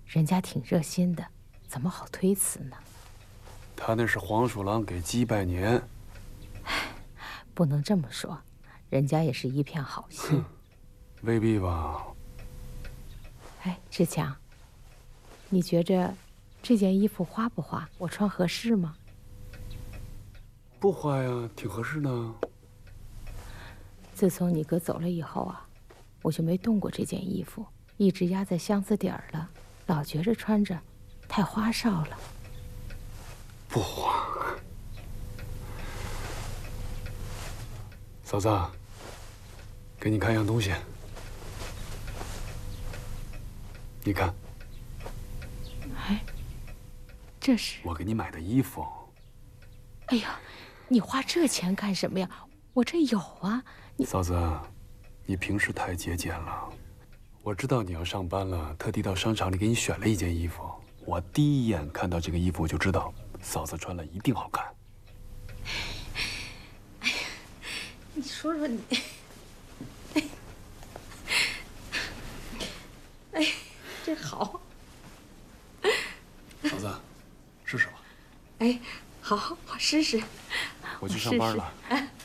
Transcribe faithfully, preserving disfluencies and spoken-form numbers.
人家挺热心的，怎么好推辞呢？ 他那是黄鼠狼给鸡拜年。 唉，不能这么说，人家也是一片好心。 未必吧？ 哎，志强，你觉着这件衣服花不花？我穿合适吗？ 不花呀，挺合适的。 自从你哥走了以后啊，我就没动过这件衣服，一直压在箱子底儿了，老觉着穿着太花哨了。 不花。嫂子，给你看样东西。你看， 哎，这是我给你买的衣服。 哎呀，你花这钱干什么呀？我这有啊。你嫂子，你平时太节俭了。我知道你要上班了，特地到商场里给你选了一件衣服。我第一眼看到这个衣服，我就知道嫂子穿了一定好看。 哎呀，你说说你，哎，这好。 嫂子，试试吧。 哎，好，我试试。 我去上班了。 哎。